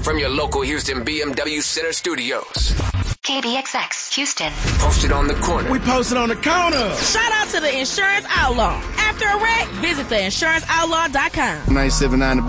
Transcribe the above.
from your local Houston BMW Center studios. KBXX, Houston. Posted on the corner. We posted on the counter. Shout out to the Insurance Outlaw. After a wreck, visit theinsuranceoutlaw.com. 979